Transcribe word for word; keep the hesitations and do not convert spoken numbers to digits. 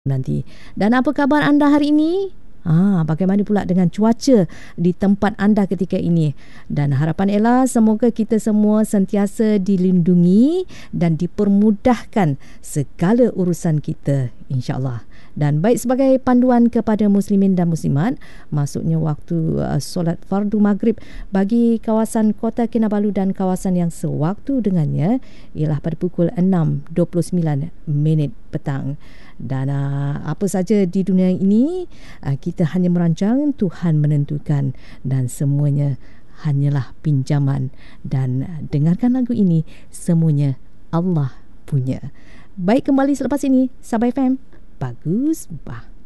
nanti. Dan apa khabar anda hari ini? Ah, bagaimana pula dengan cuaca di tempat anda ketika ini? Dan harapan ialah semoga kita semua sentiasa dilindungi dan dipermudahkan segala urusan kita, insya-Allah. Dan baik sebagai panduan kepada muslimin dan muslimat, masuknya waktu uh, solat fardu maghrib bagi kawasan Kota Kinabalu dan kawasan yang sewaktu dengannya ialah pada pukul enam dua puluh sembilan minit petang. Dan uh, apa saja di dunia ini uh, kita hanya merancang, Tuhan menentukan, dan semuanya hanyalah pinjaman. Dan uh, dengarkan lagu ini, semuanya Allah punya. Baik, kembali selepas ini, Sabah F M Bagus Bah.